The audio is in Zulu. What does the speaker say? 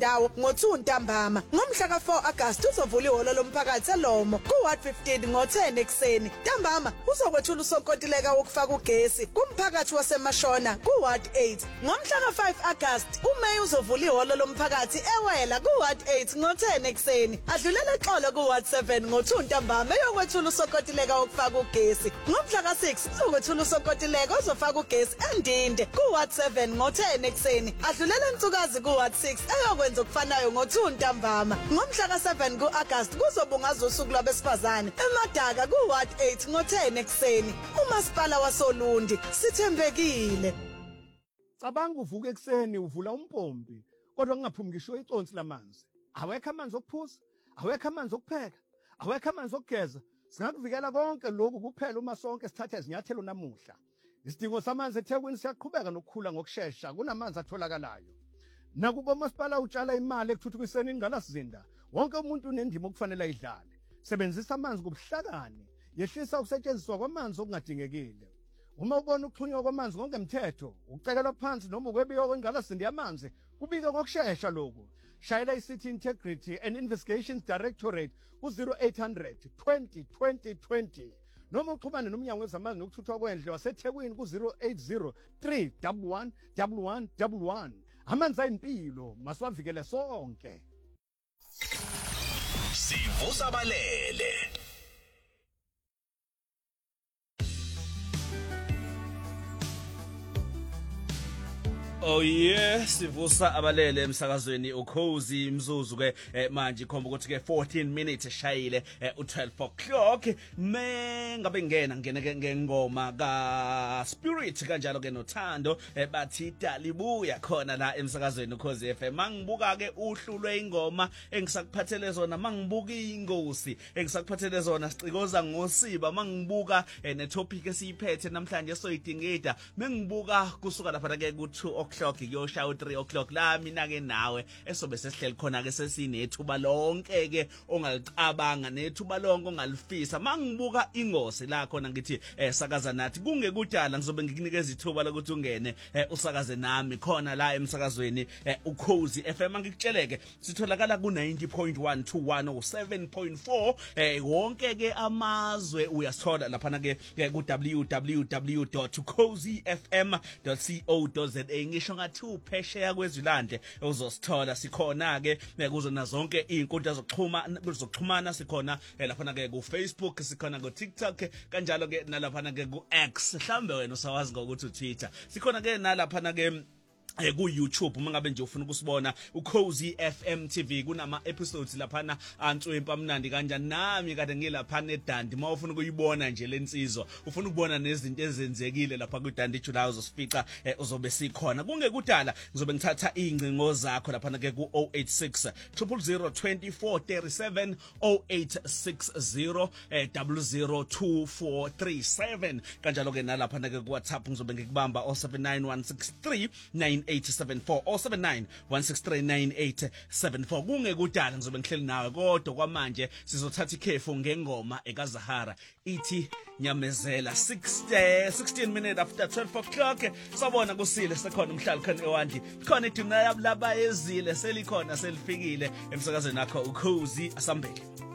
dawo ngo2 ntambama. Ngomhla ka4 August uzovula ihholo lomphakathi eLomo ku-Ward 15 ngo10 ekseni. Ntambama uzokwethula usonkontileka wokufaka ugesi kumphakathi waseMashona ku-Ward 8. Ngomhla ka5 August uMay uzovula ihholo lomphakathi eWela ku-Ward 8 ngo10 ekseni. Adlulela exolo ku-Ward 7 ngo2 ntambama eyokwethula usonkontileka wokufaka ugesi. Ngomhla ka6 uzokwethula usonkontileka ozofaka ugesi eNdinde ku-Ward 7 ngo10 ekseni. Adlulela eNtsukazi ku-Ward 6 eyokwenza okufanayo ngo2 ntambama. Ngomhla ka7 ku-August kuzobungazwa usuku lwabesifazane eMadaka ku-Ward 8 ngo10 ekseni. uMasipala wasoLundi sithembekile. Cabanga uvuka ekseni uvula umpompi kodwa kungaphumi ngisho iconsi lamanzi. Awekho amanzi okuphuza, awekho amanzi okupheka, awekho amanzi okugeza. Singakuvikela konke lokhu kuphela uma sonke sithatha izinyathelo namuhla. Isidingo samanzi eThekwini siyaqhubeka nokukhula ngokusheshsha kunamanzi atholakalayo. Nakuba uMasipala utshala imali ekuthuthukiseni ingqalasizinda, wonke umuntu unendima okufanele ayidlale. Sebenzisa amanzi ngobuhlakani, yehlisa ukusetshenziswa kwamanzi okungadingekile. Uma ubona ukuxhunywa kwamanzi ngongemthetho, ukucekelwa phansi noma ukwebiwa kwengqalasizinda yamanzi, kubike ngokusheshsha lokhu. Shayela iCity Integrity and Investigations Directorate ku-0800 20 20 20. Noma uxhumane nomnyango wezamanzi nokuthuthwa kwendle waseThekwini ku-080 311 1111. Amanzi ayimpilo, masiwavikele sonke. Sivusa Balele. Oh yeah, sivusa abalele emsakazweni ukhozi imzuzu ke manje ikhomba ukuthi ke 14 minutes eshayile u12 o'clock ngabe ngena ngengoma ka Spirit kanjalo ke noThando bathi dalibuya khona la emsakazweni ukhozi FM. Mangibuka ke uhlu lweingoma engisakuphathele zona, mangibuka ingosi engisakuphathele zona sicikoza ngosiba, mangibuka netopic esiyiphethe namhlanje soyidingida, mengibuka kusuka lapha ke ku2 o'clock kuyosha u3 o'clock la mina ke nawe esobe sesihleli khona ke sesinethuba lonke ke ongalicabanga nethuba lonke ongalifisa. Mangibuka ingosi la khona ngithi sakaza nathi kungekudala ngizobe ngikunikeza ithuba lokuthi ungene usakaze nami khona la emsakazweni ukhozi FM. Ngikutsheleke sitholakala ku90.1 to 107.4 wonke ke amazwe uyasithola lapha ke ku www.cozyfm.co.za. ngisho ngathi uphesheya kwezilande uzosithola sikhona ke kuzona zonke izinkundla zokuxhumana sikhona lapha ke ku Facebook, sikhona ku TikTok kanjalo ke nalapha ke ku X, mhlambe wena usawazi ngokuthi uTwitter, sikhona ke nalapha ke ku YouTube. Uma ngabe nje ufuna ukusibona uCozy FM TV kunama episodes laphana antswempa mnandi kanjani, nami kade ngilaphana eDandi. Uma ufuna ukuyibona nje lensizwa, ufuna ukubona nezinto ezenzekile lapha kuDandi July uzosifica uzobe sikhona. Kungekudala ngizobe ngithatha ingcingo zakho laphana ke ku 086 000 2437 0860 002437 kanjalo ke nalaphana ke ku WhatsApp ngizobe ngikubamba 079163 9874 079 163 9874. Kungekudala ngizobe ngihleli nawe kodwa kwamanje sizothatha ikhefu ngengoma ekaZahara ithi Nyamezela. 16 minutes after 12 o'clock sabona kusile sekhona umhlali khona eWandi, khona iduna laba ezile selikhona selifikile emsakazweni nakho ukhozi asambeke.